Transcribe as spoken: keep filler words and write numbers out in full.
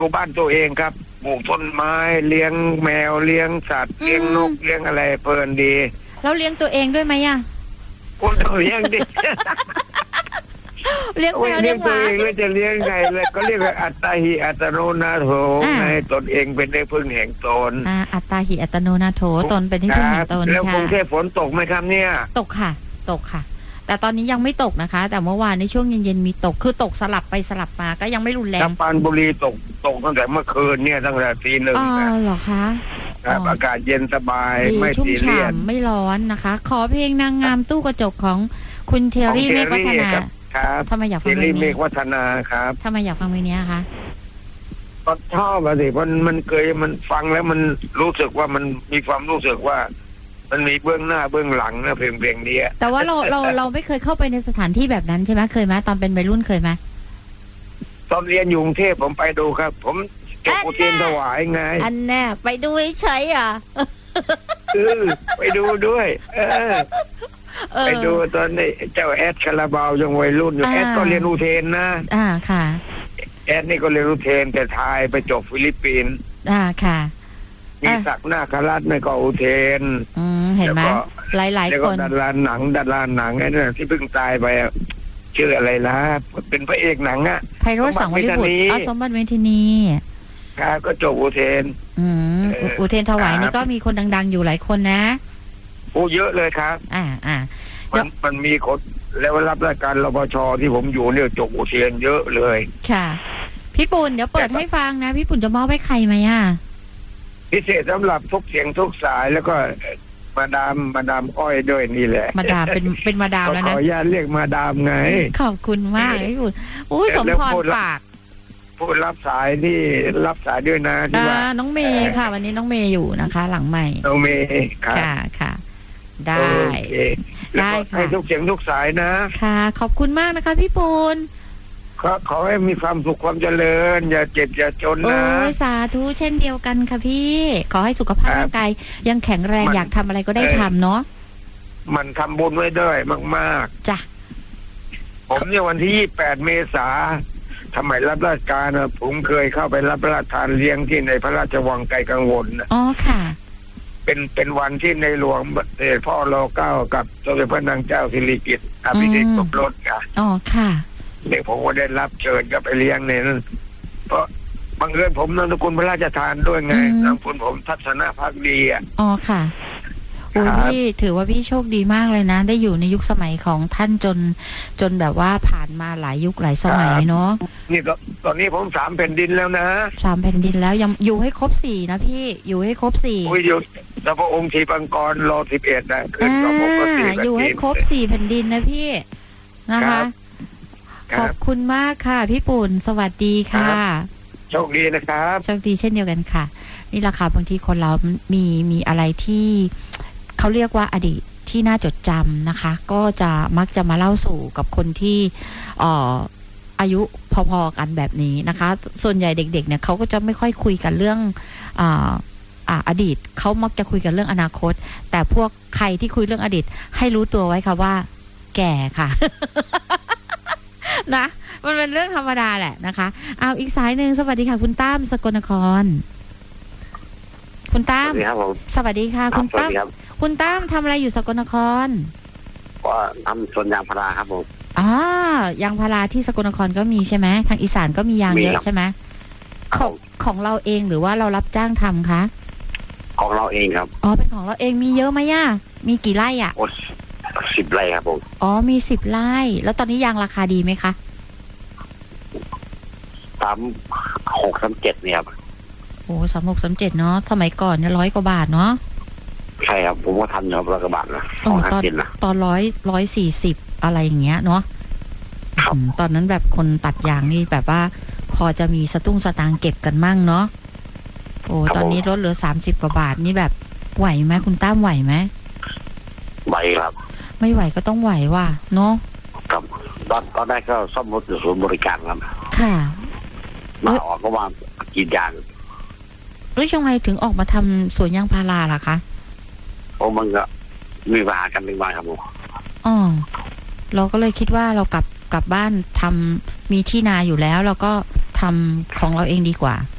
ดูบ้านตัวเองครับปลูกต้นไม้เลี้ยงแมวเลี้ยงสัตว์เลี้ยงนกเลี้ยงอะไรเพลินดีเราเลี้ยงตัวเองด้วยไหมอ่ะคนตัวเลี้ยงดิเลี้ยงแมวเลี้ยงหมาตัวเองแล้วจะเลี้ยงไงเลยก็เรียกว่าอัตตาหิอัตโนนาโถไงตนเองเป็นได้พึ่งแห่งตนอ่าอัตตาหิอัตโนนาโถตนเป็นที่พึ่งแห่งตนค่ะแล้วกรุงเทพฝนตกไหมครับเนี่ยตกค่ะตกค่ะแต่ตอนนี้ยังไม่ตกนะคะแต่เมื่อวานในช่วงเย็นๆมีตกคือตกสลับไปสลับมาก็ยังไม่รุนแรงปานบุรีตกตกตั้งแต่เมื่อคืนเนี่ยตั้งแต่ตีหนึ่งอ๋อเหรอคะอากาศเย็นสบายไม่ซีเรียสไม่ร้อนนะคะขอเพลงนางงามตู้กระจกของคุณเทอรี่เมฆวัฒนาครับทำไมอยากฟังเพลงนี้เมฆวัฒนาครับทำไมอยากฟังเพลงนี้คะก็ชอบอะสิมันมันเคยมันฟังแล้วมันรู้สึกว่ามันมีความรู้สึกว่ามันมีเบื้องหน้าเบื้องหลังนะเพลงเพลงนี้แต่ว่าเราเราเราไม่เคยเข้าไปในสถานที่แบบนั้นใช่ไหมเคยไหมตอนเป็นวัยรุ่นเคยไหมตอนเรียนอยู่กรุงเทพผมไปดูครับผมจบอุเทนถวายไงอันแน่ไปดูเฉยอ่ะเออไปดูด้วยเออไปดูตอนนี้เจ้าแอดคาราบาวยังวัยรุ่นอยู่แอดก็เรียนอุเทนนะอ่าค่ะแอดนี่ก็เรียนอุเทนแต่ไทยไปจบฟิลิปปินส์อ่าค่ะมีศักดิ์นาคราชในก็อุเทนอืมเห็นไหมหลายหลายคนดาราหนังดาราหนังไอ้นั่นที่เพิ่งตายไปชื่ออะไรล่ะเป็นพระเอกหนังอ่ะไพโรจน์สังวริบุตรอ๋อสมบัติเมธินีครับก็จบอุเทนอืมอุเทนถวายนี่ก็มีคนดังๆอยู่หลายคนนะโอ้เยอะเลยครับอ่าอ่ามันมันมีคนแล้วรับราชการรปชที่ผมอยู่เนี่ยจบอุเทนเยอะเลยค่ะพี่ปุ่นเดี๋ยวเปิดให้ฟังนะพี่ปุ่นจะมอบให้ใครไหมอ่ะพิเศษสำหรับทุกเสียงทุกสายแล้วก็มาดามมาดามอ้อยด้วยนี่แหละมาดามเป็นเป็นมาดามแล้วนะขออนุญาตเรียกมาดามไงขอบคุณมากพี่ปุ่นโอ้ยสมพรปากพูดรับสายนี่รับสายด้วยนะที่ว่าน้องเมย์ค่ะวันนี้น้องเมย์อยู่นะคะ หลังใหม่น้องเมย์ค่ะค่ะได้ได้ค่ะให้ทุกเสียงทุกสายนะค่ะขอบคุณมากนะคะพี่ปูนก็ขอให้มีความสุขความเจริญอย่าเจ็บอย่าจนนะโอ้ยสาธุเช่นเดียวกันค่ะพี่ขอให้สุขภาพร่างกายยังแข็งแรงอยากทำอะไรก็ได้ทำเนาะมันทำบุญไว้ด้วยมากๆจ้ะผมเนี่ยวันที่ยี่สิบแปดเมษาทำไมรับราชการนะผมเคยเข้าไปรับประทานเลี้ยงที่ในพระราชวังไกลกังวลอ๋อค่ะเป็นเป็นวันที่ในหลวงเสด็จพ่อรอเก้ากับสมเด็จพระนางเจ้าสิริกิติ์อภิเษกสมรสค่ะอ๋อค่ะเด็กผมก็ได้รับเชิญก็ไปเลี้ยงเนี่ยเพราะบังเอิญผมนามสกุลพระราชทานด้วยไงนามสกุลผมทัศนภักดีอ่ะอ๋อค่ะโอ้พี่ถือว่าพี่โชคดีมากเลยนะได้อยู่ในยุคสมัยของท่านจนจนแบบว่าผ่านมาหลายยุคหลายสมัยเนาะนี่ก็ตอนนี้ผมสามแผ่นดินแล้วนะสามแผ่นดินแล้วยังอยู่ให้ครบสี่นะพี่อยู่ให้ครบสี่อยู่แล้วพระองค์ทีปังกรรอสิบเอ็ดนะขึ้นต่อปกติอยู่ให้ครบสี่แผ่นดินนะพี่นะคะขอบคุณมากค่ะพี่ปุ่นสวัสดีค่ะโชคดีนะครับโชคดีเช่นเดียวกันค่ะนี่แหละค่ะบางทีคนเรามีมีอะไรที่เขาเรียกว่าอดีตที่น่าจดจำนะคะก็จะมักจะมาเล่าสู่กับคนที่เอ่ออายุพอๆกันแบบนี้นะคะส่วนใหญ่เด็กๆเนี่ยเขาก็จะไม่ค่อยคุยกันเรื่องอ่าอ่าอดีตเขามักจะคุยกันเรื่องอนาคตแต่พวกใครที่คุยเรื่องอดีตให้รู้ตัวไว้ค่ะว่าแก่ค่ะ นะมันเป็นเรื่องธรรมดาแหละนะคะเอาอีกสายหนึ่งสวัสดีค่ะคุณตั้มสกลนครคุณตั้มสวัสดีค่ะคุณตั้มคุณตั้มทำอะไรอยู่สกลนครก็ทำสวนยางพาราครับผมอ๋อยางพาราที่สกลนครก็มีใช่ไหมทางอีสานก็มียางเยอะใช่ไหมของของเราเองหรือว่าเรารับจ้างทำคะของเราเองครับอ๋อเป็นของเราเองมีเยอะไหมย่ามีกี่ไร่อ่ะสิบไร่ครับผมอ๋อมีสิบไร่แล้วตอนนี้ยางราคาดีไหมคะสามหกสามเจ็ดเนี่ยครับโอ้สามหกสามเจ็ดเนาะสมัยก่อนเนี่ยร้อยกว่าบาทเนาะใช่ครับผมว่าทันครับร้อยกว่าบาทนะตอนตอนร้อยร้อยสี่สิบอะไรอย่างเงี้ยเนาะตอนนั้นแบบคนตัดยางนี่แบบว่าพอจะมีสตุ้งสตางค์เก็บกันมั่งเนาะโอ้ตอนนี้ลดเหลือสามสิบกว่าบาทนี่แบบไหวไหมคุณตั้มไหวไหมไหวครับไม่ไหวก็ต้องไหวว่ะเนาะครับตอนตอนแรกก็ซ่อมรถอยู่ศูนย์บริการครับค่ะมาออกก็มากินยางแล้วยังไงถึงออกมาทำสวนยางพาราล่ะคะโอ้มันก็มีปัญหากันเป็นวันครับผมอ๋อเราก็เลยคิดว่าเรากลับกลับบ้านทำมีที่นาอยู่แล้วเราก็ทำของเราเองดีกว่า